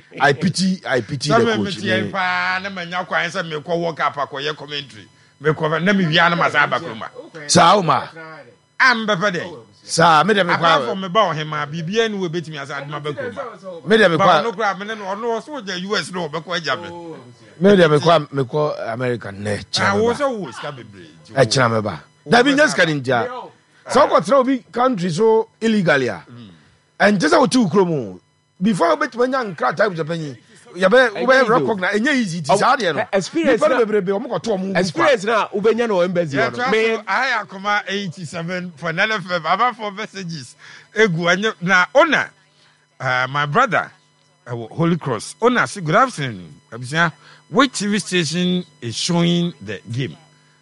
I pity the coach. Na manya kwan say me ko work up akoye commentary. Me ko na me wia na masaba kroma. Sauma. Am befa dey. Sa me dem Apart kwa. from me ba o hema bibia ni we betimi asa aduma be kroma. Me dem Ba no kwa. kra me no so je US no be ko aja me. Me dem me kwa American ne. Ah wo so wo ska bebre. E chira me ba. Da bi nyaska ninja. So ko tra obi country so illegally a. And just how two kromo. Before bet manya nkra type Japan. Ya be recognize enye easy ti sa de no. Experience na bebrebe omo ko to omo. Experience na ubenya no embassy no. Me I akoma 87 for NLFF about 4 messages. Egu anya na owner my brother Holy Cross. Owner say good afternoon. Abisia, which TV station is showing the game?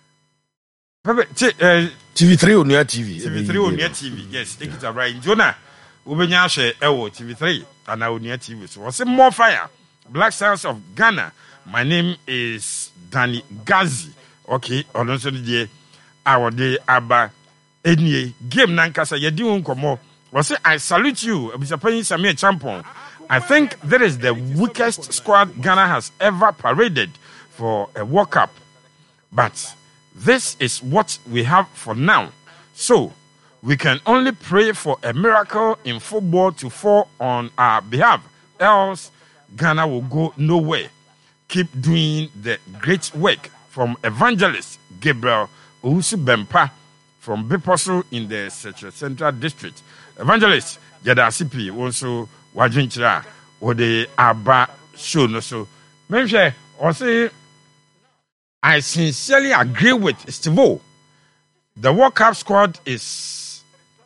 TV3 on your TV. TV3 on your TV. Yes, take it right. Jonah, ubenya share TV3 and on your TV. So what's more fire? Black Stars of Ghana. My name is Danny Gazi. Okay, also the our day aba any game nankasa yedi unkomo. Was I salute you, Abisapani Samir Champon. I think that is the weakest squad Ghana has ever paraded for a World Cup. But this is what we have for now. So we can only pray for a miracle in football to fall on our behalf. Else Ghana will go nowhere. Keep doing the great work. From Evangelist Gabriel Owusu Bempa from Biposo in the Central District. Evangelist Jada CP also Wajinchira or the Abba show no so. Mention or say I sincerely agree with Steve. The World Cup squad is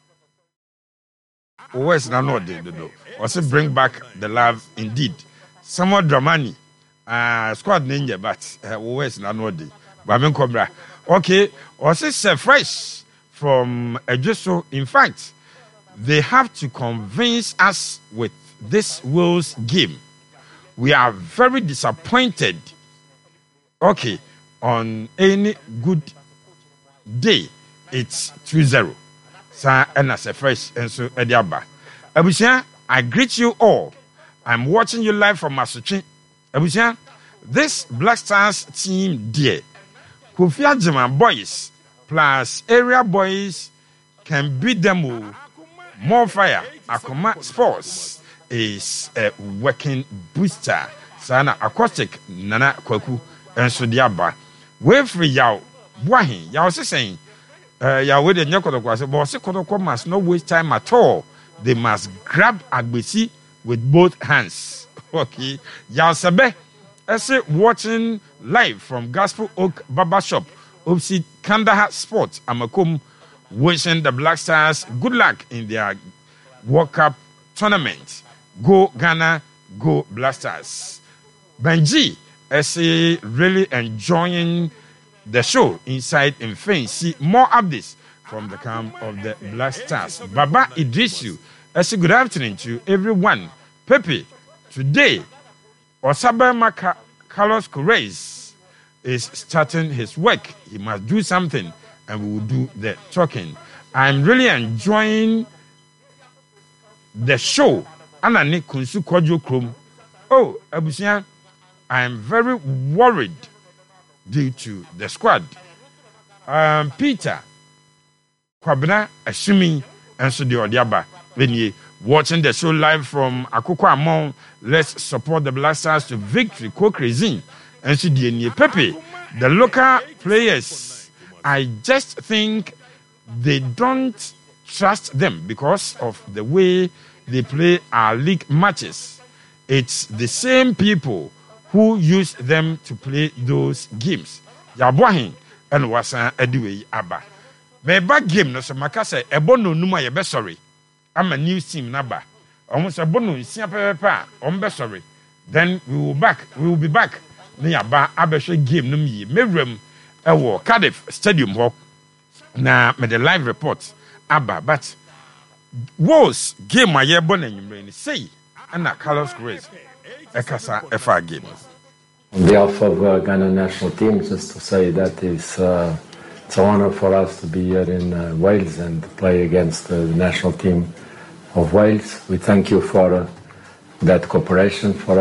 always not do. Also bring back the love indeed. Somewhat Dramani, squad ninja, but always not the. Bamen Cobra. Okay, also say fresh from Ejuso. In fact, they have to convince us with this Wales game. We are very disappointed. Okay, on any good day, it's 2-0. Sa and as a fresh and so Ediaba. Abusia, I greet you all. I'm watching you live from Masuchin. Abusia, this Black Stars team, dear, Kofi Ajima boys plus area boys can beat them all. More fire. Akoma Sports is a working booster. Sana acoustic Nana Kwaku and Sudiaba. We free yaw. Wahi, yaw saying, Yahweh the Nyakotokwa, but Sekotoko must not waste time at all. They must grab Agbesi with both hands. Okay, yaw Sabe, I say watching live from Gospel Oak Barber Shop, opposite Kandahar Sports, Amakum, wishing the Black Stars good luck in their World Cup tournament. Go Ghana, go Black Stars. Benji, I say really enjoying the show inside in Spain. See more updates from the camp of the Black Stars. Baba Idrisu, I say good afternoon to everyone. Pepe, today, Osabama Carlos Correz is starting his work. He must do something and we will do the talking. I'm really enjoying the show. Anani Kunsu Kojo Krum. Oh, Abusian, I'm very worried due to the squad. Peter Kwabena assuming and so the Odiaba when you watching the show live from Akoko Amon, let's support the Black Stars to victory. Co-crazy and so the Pepe, the local players. I just think they don't trust them because of the way they play our league matches. It's the same people who use them to play those games. Yabuahin and Wasa Ediwe Abba. Meba game no so makasa ebono numa ye be sorry. I'm a new team naba. Almost a bono sia pepa on sorry. Then we will be back. Ni aba abehwe game no mi mewrem ewo Cardiff Stadium ho. Na me the live report aba but Wolves game aye bono nyumre ni say na Carlos Correz ekasa efa game. On behalf of Ghana national team, just to say that it's an honor for us to be here in Wales and play against the national team of Wales. We thank you for that cooperation for